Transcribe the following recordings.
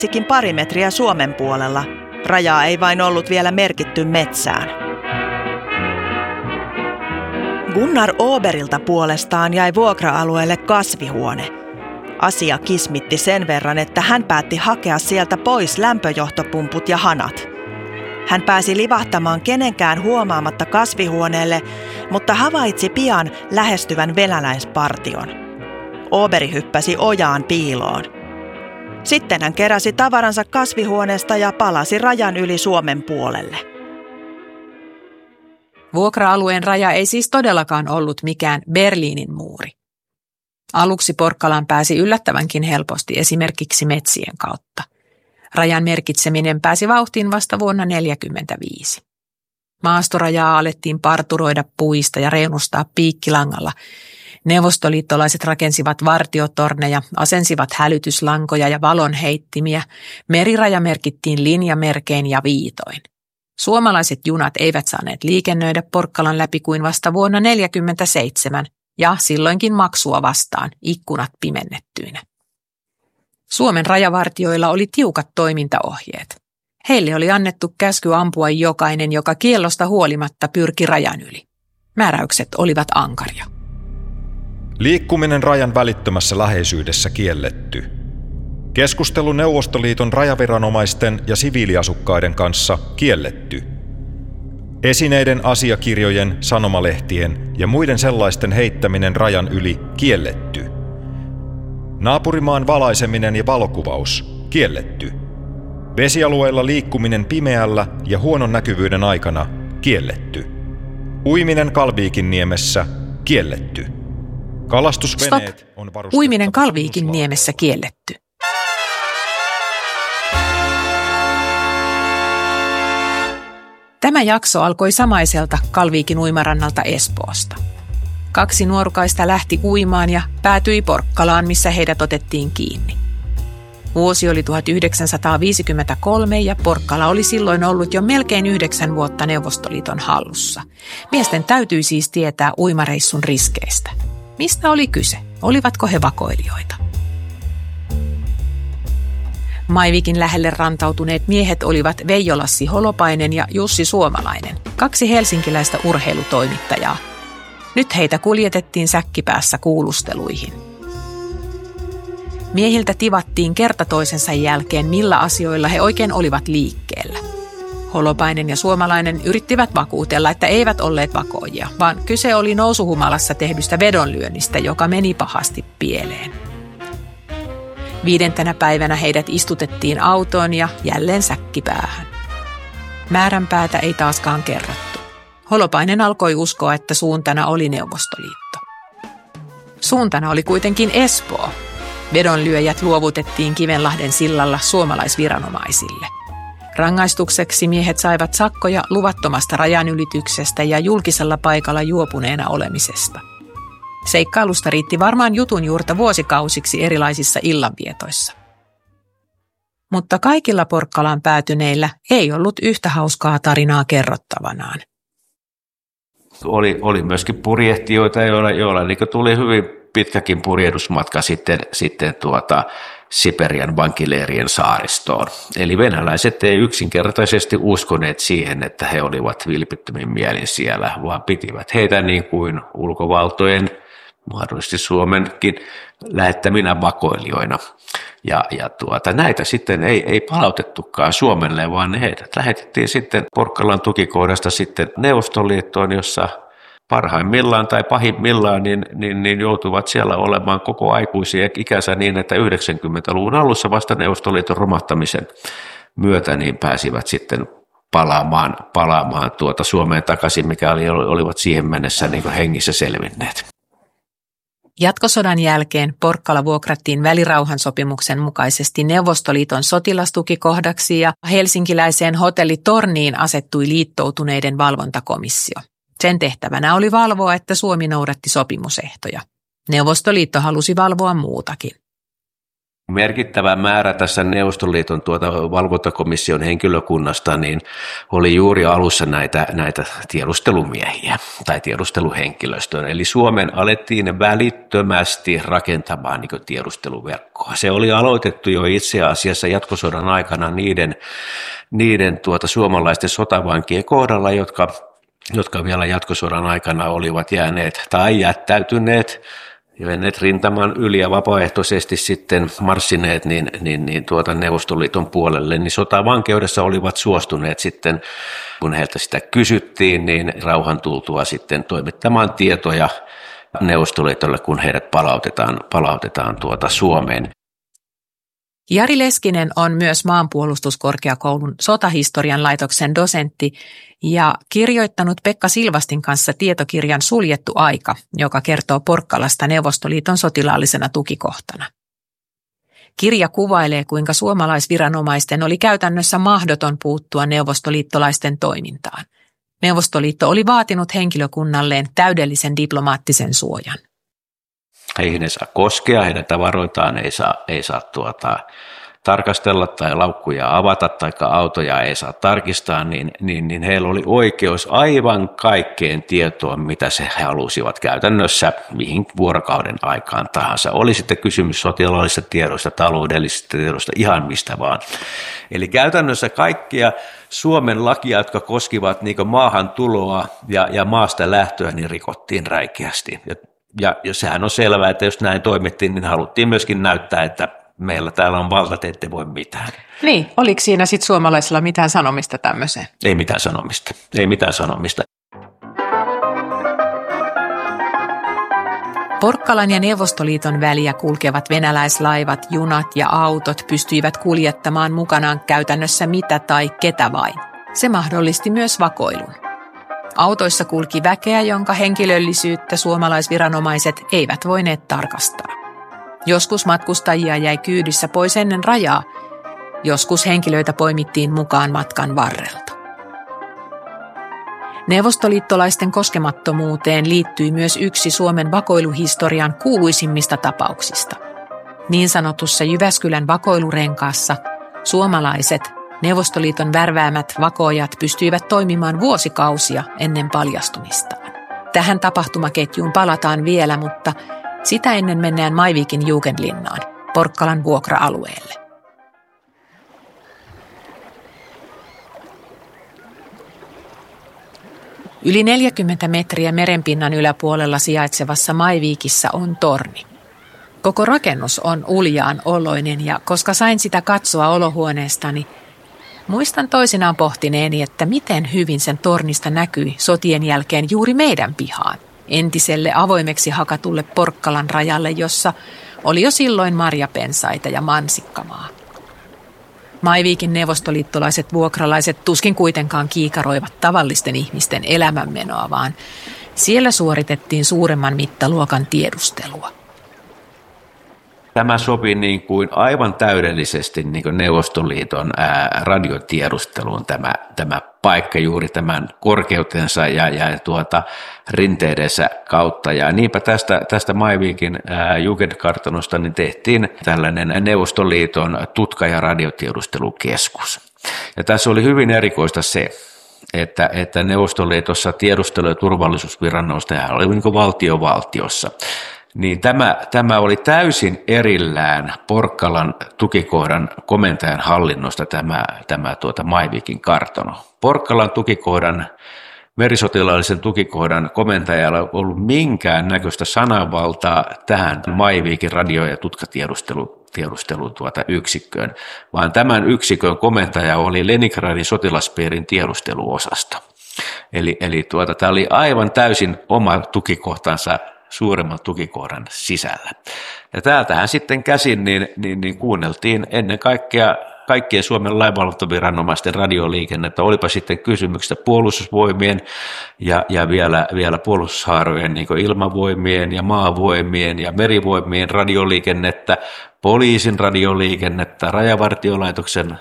sikin pari metriä Suomen puolella. Rajaa ei vain ollut vielä merkitty metsään. Gunnar Oberilta puolestaan jäi vuokra-alueelle kasvihuone. Asia kismitti sen verran, että hän päätti hakea sieltä pois lämpöjohtopumput ja hanat. Hän pääsi livahtamaan kenenkään huomaamatta kasvihuoneelle, mutta havaitsi pian lähestyvän venäläispartion. Oberi hyppäsi ojaan piiloon. Sitten hän keräsi tavaransa kasvihuoneesta ja palasi rajan yli Suomen puolelle. Vuokra-alueen raja ei siis todellakaan ollut mikään Berliinin muuri. Aluksi Porkkalaan pääsi yllättävänkin helposti esimerkiksi metsien kautta. Rajan merkitseminen pääsi vauhtiin vasta vuonna 1945. Maastorajaa alettiin parturoida puista ja reunustaa piikkilangalla. Neuvostoliittolaiset rakensivat vartiotorneja, asensivat hälytyslankoja ja valonheittimiä. Meriraja merkittiin linjamerkein ja viitoin. Suomalaiset junat eivät saaneet liikennöidä Porkkalan läpi kuin vasta vuonna 1947 ja silloinkin maksua vastaan ikkunat pimennettyinä. Suomen rajavartioilla oli tiukat toimintaohjeet. Heille oli annettu käsky ampua jokainen, joka kiellosta huolimatta pyrki rajan yli. Määräykset olivat ankaria. Liikkuminen rajan välittömässä läheisyydessä kielletty. Keskustelu Neuvostoliiton rajaviranomaisten ja siviiliasukkaiden kanssa kielletty. Esineiden, asiakirjojen, sanomalehtien ja muiden sellaisten heittäminen rajan yli kielletty. Naapurimaan valaiseminen ja valokuvaus kielletty. Vesialueilla liikkuminen pimeällä ja huonon näkyvyyden aikana kielletty. Uiminen Kalviikinniemessä kielletty. Kalastusveneet on varustettu. Uiminen Kalviikinniemessä kielletty. Tämä jakso alkoi samaiselta Kalviikin uimarannalta Espoosta. 2 nuorukaista lähti uimaan ja päätyi Porkkalaan, missä heidät otettiin kiinni. Vuosi oli 1953 ja Porkkala oli silloin ollut jo melkein 9 vuotta Neuvostoliiton hallussa. Miesten täytyi siis tietää uimareissun riskeistä. Mistä oli kyse? Olivatko he vakoilijoita? Maivikin lähelle rantautuneet miehet olivat Veijo Lassi Holopainen ja Jussi Suomalainen, 2 helsinkiläistä urheilutoimittajaa. Nyt heitä kuljetettiin säkkipäässä kuulusteluihin. Miehiltä tivattiin kerta toisensa jälkeen, millä asioilla he oikein olivat liikkeellä. Holopainen ja Suomalainen yrittivät vakuutella, että eivät olleet vakoijia, vaan kyse oli nousuhumalassa tehdystä vedonlyönnistä, joka meni pahasti pieleen. 5. päivänä heidät istutettiin autoon ja jälleen säkkipäähän. Määränpäätä ei taaskaan kerrottu. Holopainen alkoi uskoa, että suuntana oli Neuvostoliitto. Suuntana oli kuitenkin Espoo. Vedonlyöjät luovutettiin Kivenlahden sillalla suomalaisviranomaisille. Rangaistukseksi miehet saivat sakkoja luvattomasta rajanylityksestä ja julkisella paikalla juopuneena olemisesta. Seikkailusta riitti varmaan jutun juurta vuosikausiksi erilaisissa illanvietoissa. Mutta kaikilla Porkkalaan päätyneillä ei ollut yhtä hauskaa tarinaa kerrottavanaan. Oli myöskin purjehtijoita, joilla niin tuli hyvin pitkäkin purjehdusmatka sitten Siperian vankileirien saaristoon. Eli venäläiset ei yksinkertaisesti uskoneet siihen, että he olivat vilpittömin mielin siellä, vaan pitivät heitä niin kuin ulkovaltojen, mahdollisesti Suomenkin, lähettäminä vakoilijoina. Ja näitä sitten ei palautettukaan Suomelle, vaan heidät lähetettiin sitten Porkkalan tukikohdasta sitten Neuvostoliittoon, jossa parhaimmillaan tai pahimmillaan niin joutuvat siellä olemaan koko aikuisia ikänsä niin, että 90-luvun alussa vasta Neuvostoliiton romahtamisen myötä niin pääsivät sitten palaamaan Suomeen takaisin, mikä olivat siihen mennessä niin kuin hengissä selvinneet. Jatkosodan jälkeen Porkkala vuokrattiin välirauhansopimuksen mukaisesti Neuvostoliiton sotilastukikohdaksi ja helsinkiläiseen hotelli Torniin asettui liittoutuneiden valvontakomissio. Sen tehtävänä oli valvoa, että Suomi noudatti sopimusehtoja. Neuvostoliitto halusi valvoa muutakin. Merkittävä määrä tässä Neuvostoliiton valvontakomission henkilökunnasta niin oli juuri alussa näitä tiedustelumiehiä tai tiedusteluhenkilöstöä. Eli Suomen alettiin välittömästi rakentamaan niin tiedusteluverkkoa. Se oli aloitettu jo itse asiassa jatkosodan aikana niiden suomalaisten sotavankien kohdalla, jotka vielä jatkosodan aikana olivat jääneet tai jättäytyneet ja menneet rintaman yli ja vapaaehtoisesti sitten marssineet Neuvostoliiton puolelle, niin sotavankeudessa olivat suostuneet sitten, kun heiltä sitä kysyttiin, niin rauhan tultua sitten toimittamaan tietoja Neuvostoliitolle, kun heidät palautetaan Suomeen. Jari Leskinen on myös Maanpuolustuskorkeakoulun sotahistorian laitoksen dosentti ja kirjoittanut Pekka Silvastin kanssa tietokirjan Suljettu aika, joka kertoo Porkkalasta Neuvostoliiton sotilaallisena tukikohtana. Kirja kuvailee, kuinka suomalaisviranomaisten oli käytännössä mahdoton puuttua neuvostoliittolaisten toimintaan. Neuvostoliitto oli vaatinut henkilökunnalleen täydellisen diplomaattisen suojan. Heihin ei saa koskea, heidän tavaroitaan ei saa tarkastella tai laukkuja avata tai autoja ei saa tarkistaa, niin heillä oli oikeus aivan kaikkeen tietoon, mitä he halusivat käytännössä mihin vuorokauden aikaan tahansa. Oli sitten kysymys sotilaallisista tiedoista, taloudellisista tiedoista, ihan mistä vaan. Eli käytännössä kaikkia Suomen lakia, jotka koskivat maahan tuloa ja maasta lähtöä, niin rikottiin räikeästi. Ja sehän on selvää, että jos näin toimittiin, niin haluttiin myöskin näyttää, että meillä täällä on valta, te ette voi mitään. Niin, oliko siinä sitten suomalaisilla mitään sanomista tämmöiseen? Ei mitään sanomista. Porkkalan ja Neuvostoliiton väliä kulkevat venäläislaivat, junat ja autot pystyivät kuljettamaan mukanaan käytännössä mitä tai ketä vain. Se mahdollisti myös vakoilun. Autoissa kulki väkeä, jonka henkilöllisyyttä suomalaisviranomaiset eivät voineet tarkastaa. Joskus matkustajia jäi kyydissä pois ennen rajaa, joskus henkilöitä poimittiin mukaan matkan varrelta. Neuvostoliittolaisten koskemattomuuteen liittyi myös yksi Suomen vakoiluhistorian kuuluisimmista tapauksista. Niin sanotussa Jyväskylän vakoilurenkaassa suomalaiset Neuvostoliiton värväämät vakoojat pystyivät toimimaan vuosikausia ennen paljastumistaan. Tähän tapahtumaketjuun palataan vielä, mutta sitä ennen mennään Maivikin Jugendlinnaan, Porkkalan vuokra-alueelle. Yli 40 metriä merenpinnan yläpuolella sijaitsevassa Maivikissä on torni. Koko rakennus on uljaan oloinen ja koska sain sitä katsoa olohuoneestani, muistan toisinaan pohtineeni, että miten hyvin sen tornista näkyi sotien jälkeen juuri meidän pihaan, entiselle avoimeksi hakatulle Porkkalan rajalle, jossa oli jo silloin marjapensaita ja mansikkamaa. Maiviikin neuvostoliittolaiset vuokralaiset tuskin kuitenkaan kiikaroivat tavallisten ihmisten elämänmenoa, vaan siellä suoritettiin suuremman mittaluokan tiedustelua. Tämä sopi niin kuin aivan täydellisesti niin kuin Neuvostoliiton radiotiedusteluun tämä paikka juuri tämän korkeutensa ja rinteidensä kautta. Ja niinpä tästä Maiviikin Jugendkartanosta niin tehtiin tällainen Neuvostoliiton tutka- ja radiotiedustelukeskus. Ja tässä oli hyvin erikoista se, että Neuvostoliitossa tiedustelu- ja turvallisuusviranomainen oli niin kuin valtiossa. Niin tämä oli täysin erillään Porkkalan tukikohdan komentajan hallinnosta tämä Maivikin kartano. Porkkalan tukikohdan, merisotilaallisen tukikohdan komentajalla ei ollut minkään näköistä sananvaltaa tähän Maivikin radio- ja tutkatiedustelun yksikköön, vaan tämän yksikön komentaja oli Leningradin sotilaspiirin tiedusteluosasto. Eli tämä oli aivan täysin oma tukikohtansa suuremman tukikohdan sisällä. Ja täältähän sitten käsin niin kuunneltiin ennen kaikkea kaikkien Suomen lainvalvontaviranomaisten radioliikennettä, olipa sitten kysymyksestä puolustusvoimien ja vielä puolustushaarojen niin kuin ilmavoimien ja maavoimien ja merivoimien radioliikennettä, poliisin radioliikennettä, rajavartiolaitoksen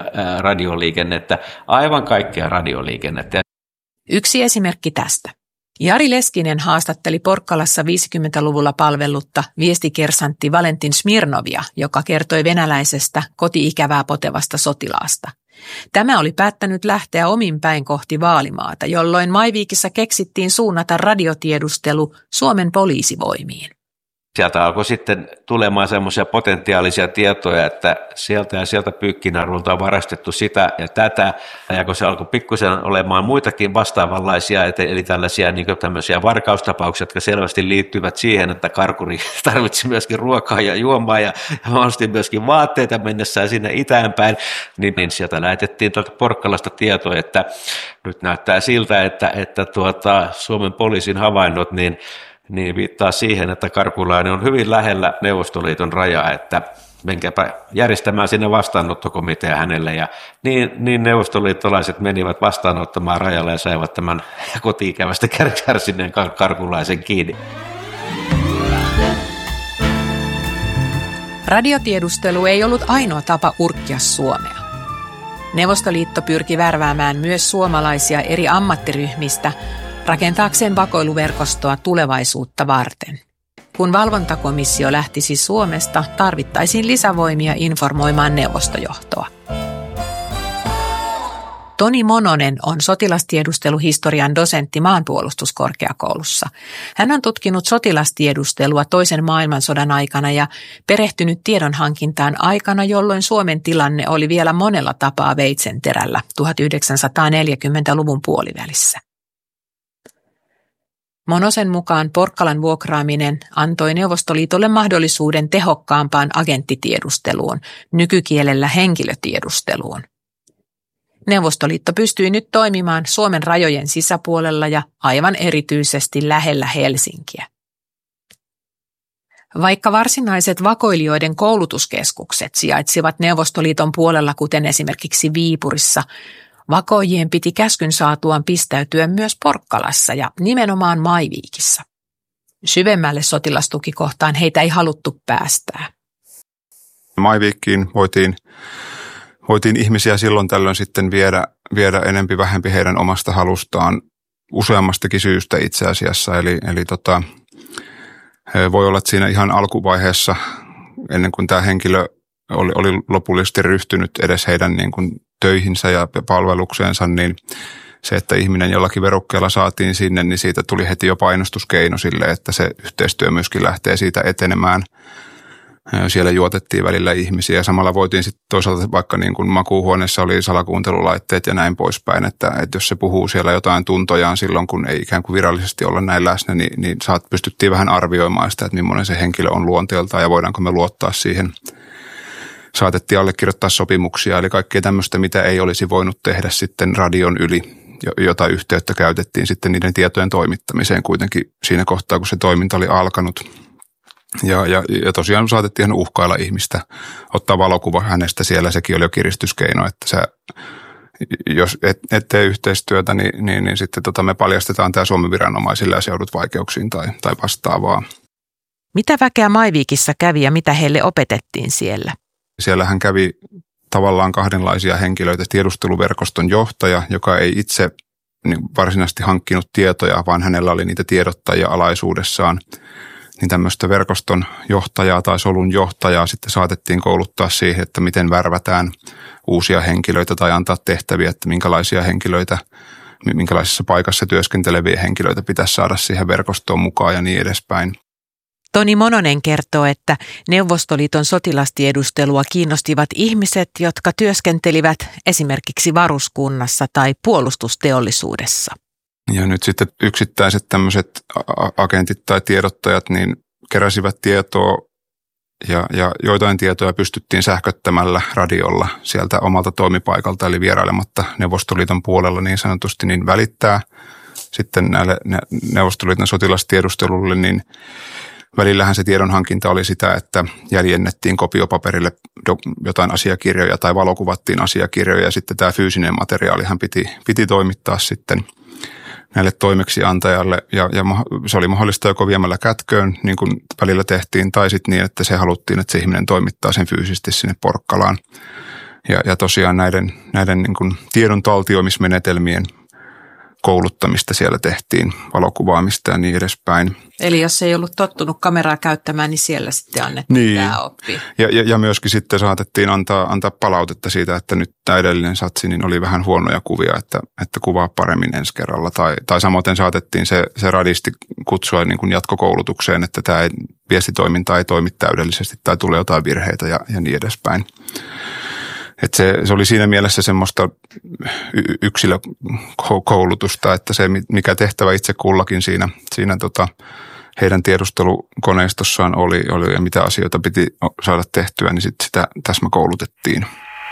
radioliikennettä, aivan kaikkea radioliikennettä. Yksi esimerkki tästä. Jari Leskinen haastatteli Porkkalassa 50-luvulla palvellutta viestikersantti Valentin Smirnovia, joka kertoi venäläisestä koti-ikävää potevasta sotilaasta. Tämä oli päättänyt lähteä omin päin kohti Vaalimaata, jolloin Maiviikissa keksittiin suunnata radiotiedustelu Suomen poliisivoimiin. Sieltä alkoi sitten tulemaan semmoisia potentiaalisia tietoja, että sieltä ja sieltä pyykkinarulta on varastettu sitä ja tätä. Ja kun se alkoi pikkusen olemaan muitakin vastaavanlaisia, eli tällaisia niin tämmöisiä varkaustapauksia, jotka selvästi liittyvät siihen, että karkuri tarvitsi myöskin ruokaa ja juomaa ja mahdollisesti myöskin vaatteita mennessään sinne itäänpäin, niin sieltä lähetettiin tuolta Porkkalasta tietoa, että nyt näyttää siltä, että Suomen poliisin havainnot, niin viittaa siihen, että karkulainen on hyvin lähellä Neuvostoliiton rajaa, että menkääpä järjestämään sinne vastaanottokomitea hänelle. Ja niin neuvostoliittolaiset menivät vastaanottamaan rajalle ja saivat tämän koti-ikävästä kärsineen karkulaisen kiinni. Radiotiedustelu ei ollut ainoa tapa urkkia Suomea. Neuvostoliitto pyrki värväämään myös suomalaisia eri ammattiryhmistä rakentaakseen vakoiluverkostoa tulevaisuutta varten. Kun valvontakomissio lähtisi Suomesta, tarvittaisiin lisävoimia informoimaan neuvostojohtoa. Toni Mononen on sotilastiedusteluhistorian dosentti Maanpuolustuskorkeakoulussa. Hän on tutkinut sotilastiedustelua toisen maailmansodan aikana ja perehtynyt tiedonhankintaan aikana, jolloin Suomen tilanne oli vielä monella tapaa veitsenterällä 1940-luvun puolivälissä. Monosen mukaan Porkkalan vuokraaminen antoi Neuvostoliitolle mahdollisuuden tehokkaampaan agenttitiedusteluun, nykykielellä henkilötiedusteluun. Neuvostoliitto pystyi nyt toimimaan Suomen rajojen sisäpuolella ja aivan erityisesti lähellä Helsinkiä. Vaikka varsinaiset vakoilijoiden koulutuskeskukset sijaitsivat Neuvostoliiton puolella, kuten esimerkiksi Viipurissa, vakoijien piti käskyn saatuaan pistäytyä myös Porkkalassa ja nimenomaan Maiviikissa. Syvemmälle sotilastukikohtaan heitä ei haluttu päästää. Maiviikkiin voitiin ihmisiä silloin tällöin sitten viedä enempi vähempi heidän omasta halustaan useammastakin syystä itse asiassa. Eli voi olla, että siinä ihan alkuvaiheessa, ennen kuin tämä henkilö oli lopullisesti ryhtynyt edes heidän niin kuin töihinsä ja palvelukseensa, niin se, että ihminen jollakin verukkeella saatiin sinne, niin siitä tuli heti jo painostuskeino sille, että se yhteistyö myöskin lähtee siitä etenemään. Siellä juotettiin välillä ihmisiä. Samalla voitiin sitten toisaalta, vaikka niin kuin makuuhuoneessa oli salakuuntelulaitteet ja näin poispäin, että jos se puhuu siellä jotain tuntojaan silloin, kun ei ikään kuin virallisesti olla näin läsnä, niin pystyttiin vähän arvioimaan sitä, että millainen se henkilö on luonteeltaan ja voidaanko me luottaa siihen. Saatettiin allekirjoittaa sopimuksia, eli kaikkea tämmöistä, mitä ei olisi voinut tehdä sitten radion yli, jota yhteyttä käytettiin sitten niiden tietojen toimittamiseen kuitenkin siinä kohtaa, kun se toiminta oli alkanut. Ja tosiaan saatettiin uhkailla ihmistä, ottaa valokuva hänestä siellä, sekin oli jo kiristyskeino, että jos et tee yhteistyötä, niin sitten me paljastetaan tämä Suomen viranomaisille ja se joudut vaikeuksiin tai vastaavaa. Mitä väkeä Maiviikissa kävi ja mitä heille opetettiin siellä? Siellähän kävi tavallaan kahdenlaisia henkilöitä. Tiedusteluverkoston johtaja, joka ei itse varsinaisesti hankkinut tietoja, vaan hänellä oli niitä tiedottajia alaisuudessaan. Niin tämmöistä verkoston johtajaa tai solun johtajaa sitten saatettiin kouluttaa siihen, että miten värvätään uusia henkilöitä tai antaa tehtäviä, että minkälaisia henkilöitä, minkälaisessa paikassa työskenteleviä henkilöitä pitäisi saada siihen verkostoon mukaan ja niin edespäin. Toni Mononen kertoo, että Neuvostoliiton sotilastiedustelua kiinnostivat ihmiset, jotka työskentelivät esimerkiksi varuskunnassa tai puolustusteollisuudessa. Ja nyt sitten yksittäiset tämmöiset agentit tai tiedottajat niin keräsivät tietoa ja joitain tietoja pystyttiin sähköttämällä radiolla sieltä omalta toimipaikalta, eli vierailematta Neuvostoliiton puolella niin sanotusti, niin välittää sitten näille Neuvostoliiton sotilastiedustelulle, niin välillähän se tiedonhankinta oli sitä, että jäljennettiin kopiopaperille jotain asiakirjoja tai valokuvattiin asiakirjoja ja sitten tämä fyysinen materiaalihan piti toimittaa sitten näille toimeksiantajalle ja se oli mahdollista joko viemällä kätköön, niin kuin välillä tehtiin, tai sitten niin, että se haluttiin, että se ihminen toimittaa sen fyysisesti sinne Porkkalaan. Ja tosiaan näiden niin kuin tiedon taltioimismenetelmien kouluttamista siellä tehtiin, valokuvaamista ja niin edespäin. Eli jos ei ollut tottunut kameraa käyttämään, niin siellä sitten annettiin tämä oppi. Ja myöskin sitten saatettiin antaa palautetta siitä, että nyt tämä edellinen satsi niin oli vähän huonoja kuvia, että kuvaa paremmin ensi kerralla. Tai samoin saatettiin se radisti kutsua niin kuin jatkokoulutukseen, että tämä viestitoiminta ei toimi täydellisesti tai tulee jotain virheitä ja niin edespäin. Että se oli siinä mielessä semmoista yksilökoulutusta, että se mikä tehtävä itse kullakin siinä heidän tiedustelukoneistossaan oli ja mitä asioita piti saada tehtyä, niin sitten sitä täsmäkoulutettiin.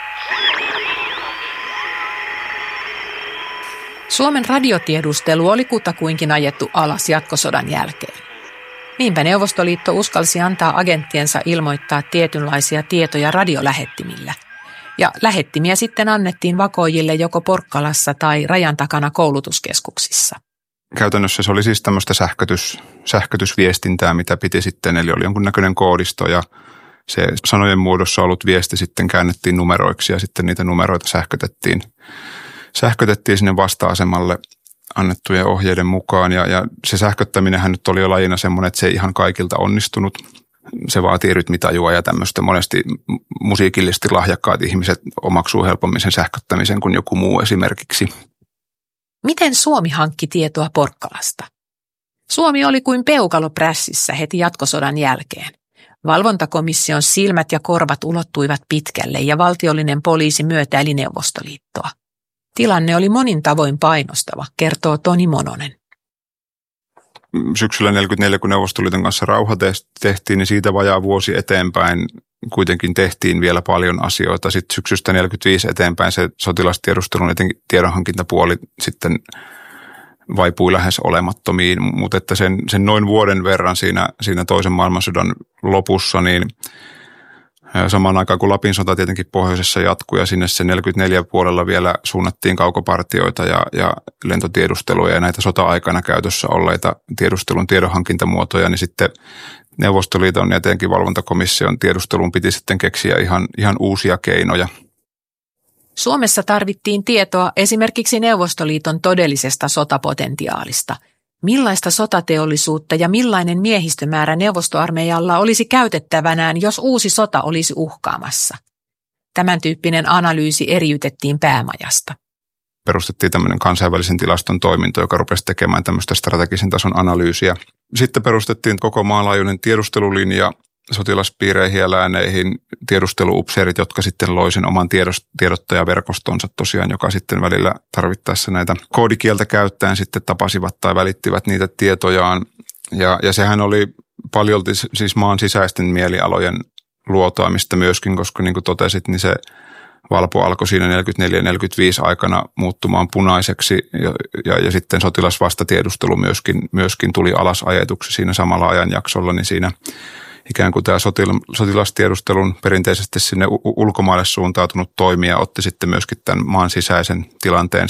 Suomen radiotiedustelu oli kutakuinkin ajettu alas jatkosodan jälkeen. Niinpä Neuvostoliitto uskalsi antaa agenttiensa ilmoittaa tietynlaisia tietoja radiolähettimillä. Ja lähettimiä sitten annettiin vakoojille joko Porkkalassa tai rajan takana koulutuskeskuksissa. Käytännössä se oli siis tämmöistä sähkötysviestintää, mitä piti sitten, eli oli jonkunnäköinen koodisto ja se sanojen muodossa ollut viesti sitten käännettiin numeroiksi ja sitten niitä numeroita sähkötettiin sinne vasta-asemalle annettujen ohjeiden mukaan ja se sähköttäminenhän nyt oli jo lajina semmoinen, että se ei ihan kaikilta onnistunut. Se vaatii rytmitajua ja tämmöistä monesti musiikillisesti lahjakkaat ihmiset omaksuu helpommin sen sähköttämisen kuin joku muu esimerkiksi. Miten Suomi hankki tietoa Porkkalasta? Suomi oli kuin peukalo prässissä heti jatkosodan jälkeen. Valvontakomission silmät ja korvat ulottuivat pitkälle ja valtiollinen poliisi myötäili Neuvostoliittoa. Tilanne oli monin tavoin painostava, kertoo Toni Mononen. Syksyllä 1944, kun Neuvostoliiton kanssa rauha tehtiin, niin siitä vajaa vuosi eteenpäin kuitenkin tehtiin vielä paljon asioita. Sitten syksystä 1945 eteenpäin se sotilastiedustelun etenkin tiedonhankintapuoli sitten vaipui lähes olemattomiin, mutta että sen noin vuoden verran siinä toisen maailmansodan lopussa, niin samaan aikaan kun Lapin sota tietenkin pohjoisessa jatkui ja sinne se 44 puolella vielä suunnattiin kaukopartioita ja lentotiedusteluja ja näitä sota-aikana käytössä olleita tiedustelun tiedonhankintamuotoja, niin sitten Neuvostoliiton ja etenkin valvontakomission tiedusteluun piti sitten keksiä ihan uusia keinoja. Suomessa tarvittiin tietoa esimerkiksi Neuvostoliiton todellisesta sotapotentiaalista. Millaista sotateollisuutta ja millainen miehistömäärä neuvostoarmeijalla olisi käytettävänään, jos uusi sota olisi uhkaamassa? Tämän tyyppinen analyysi eriytettiin päämajasta. Perustettiin tämmöinen kansainvälisen tilaston toiminto, joka rupesi tekemään tämmöistä strategisen tason analyysiä. Sitten perustettiin koko maanlaajuinen tiedustelulinja sotilaspiireihin ja lääneihin tiedusteluupseerit, jotka sitten loi sen oman tiedottajaverkostonsa tosiaan, joka sitten välillä tarvittaessa näitä koodikieltä käyttäen sitten tapasivat tai välittivät niitä tietojaan. Ja sehän oli paljolti siis maan sisäisten mielialojen luotaamista myöskin, koska niin kuin totesit, niin se Valpo alkoi siinä 44-45 aikana muuttumaan punaiseksi ja sitten sotilasvastatiedustelu myöskin tuli alas ajetuksi siinä samalla ajanjaksolla, niin siinä ikään kuin tämä sotilastiedustelun perinteisesti sinne ulkomaille suuntautunut toimija otti sitten myöskin tämän maan sisäisen tilanteen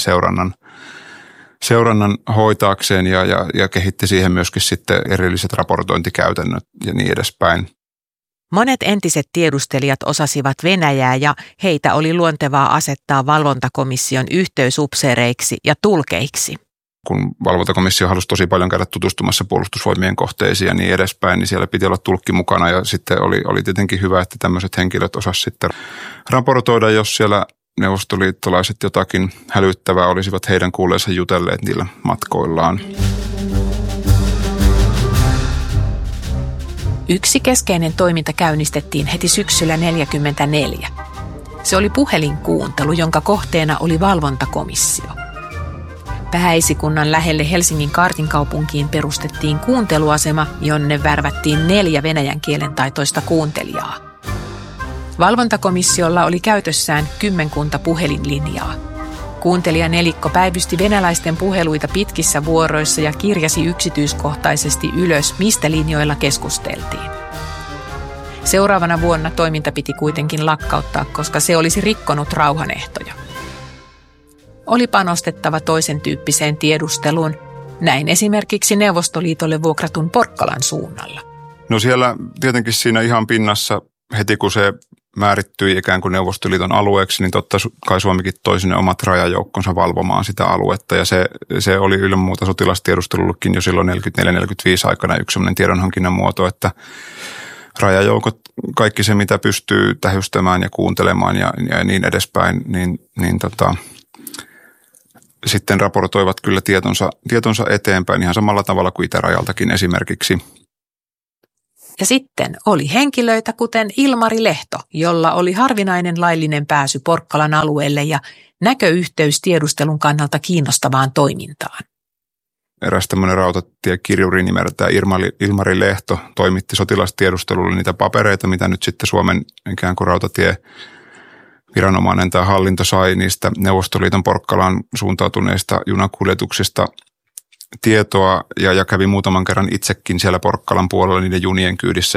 seurannan hoitaakseen ja kehitti siihen myöskin sitten erilliset raportointikäytännöt ja niin edespäin. Monet entiset tiedustelijat osasivat Venäjää ja heitä oli luontevaa asettaa valvontakomission yhteysupseereiksi ja tulkeiksi. Kun valvontakomissio halusi tosi paljon käydä tutustumassa puolustusvoimien kohteisiin ja niin edespäin, niin siellä piti olla tulkki mukana ja sitten oli tietenkin hyvä, että tämmöiset henkilöt osasivat sitten raportoida, jos siellä neuvostoliittolaiset jotakin hälyttävää olisivat heidän kuulleensa jutelleet niillä matkoillaan. Yksi keskeinen toiminta käynnistettiin heti syksyllä 1944. Se oli puhelinkuuntelu, jonka kohteena oli valvontakomissio. Pääesikunnan lähelle Helsingin Kaartinkaupunkiin perustettiin kuunteluasema, jonne värvättiin 4 venäjän kielen taitoista kuuntelijaa. Valvontakomissiolla oli käytössään 10 puhelinlinjaa. Kuuntelija nelikko päivysti venäläisten puheluita pitkissä vuoroissa ja kirjasi yksityiskohtaisesti ylös, mistä linjoilla keskusteltiin. Seuraavana vuonna toiminta piti kuitenkin lakkauttaa, koska se olisi rikkonut rauhanehtoja. Oli panostettava toisen tyyppiseen tiedusteluun, näin esimerkiksi Neuvostoliitolle vuokratun Porkkalan suunnalla. No siellä tietenkin siinä ihan pinnassa heti kun se määrittyi ikään kuin Neuvostoliiton alueeksi, niin totta kai Suomikin toi sinne omat rajajoukkonsa valvomaan sitä aluetta. Ja se oli ilman muuta sotilastiedustelullekin jo silloin 44-45 aikana yksi sellainen tiedonhankinnan muoto, että rajajoukot, kaikki se mitä pystyy tähystämään ja kuuntelemaan ja niin edespäin, sitten raportoivat kyllä tietonsa eteenpäin ihan samalla tavalla kuin itärajaltakin esimerkiksi. Ja sitten oli henkilöitä kuten Ilmari Lehto, jolla oli harvinainen laillinen pääsy Porkkalan alueelle ja näköyhteys tiedustelun kannalta kiinnostavaan toimintaan. Eräs tämmöinen rautatiekirjuri nimeltään Ilmari Lehto toimitti sotilastiedustelulle niitä papereita, mitä nyt sitten Suomen ikään kuin rautatieviranomainen tai hallinto sai niistä Neuvostoliiton Porkkalaan suuntautuneista junakuljetuksista tietoa ja kävi muutaman kerran itsekin siellä Porkkalan puolella niiden junien kyydissä